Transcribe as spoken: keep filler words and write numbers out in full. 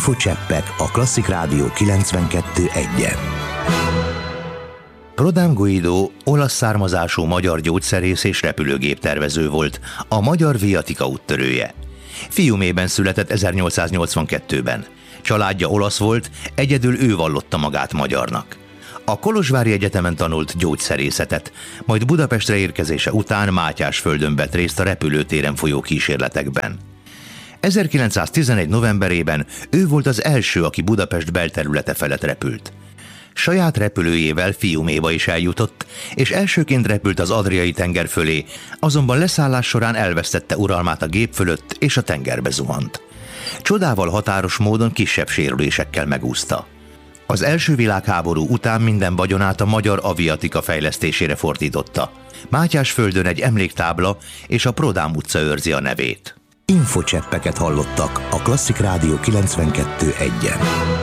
Infocseppek a Klasszik Rádió kilencvenkettő egyen. Prodám Guido olasz származású magyar gyógyszerész és repülőgéptervező volt, a magyar viatika úttörője. Fiumében született ezernyolcszáznyolcvankettőben. Családja olasz volt, egyedül ő vallotta magát magyarnak. A Kolozsvári Egyetemen tanult gyógyszerészetet, majd Budapestre érkezése után Mátyásföldön vett részt a repülőtéren folyó kísérletekben. ezerkilencszáztizenegy novemberében ő volt az első, aki Budapest belterülete felett repült. Saját repülőjével Fiuméba is eljutott, és elsőként repült az Adriai tenger fölé, azonban leszállás során elvesztette uralmát a gép fölött, és a tengerbe zuhant. Csodával határos módon kisebb sérülésekkel megúszta. Az első világháború után minden vagyonát a magyar aviatika fejlesztésére fordította. Mátyásföldön egy emléktábla és a Prodám utca őrzi a nevét. Infocseppeket hallottak a Klasszik Rádió kilencvenkettő egyen.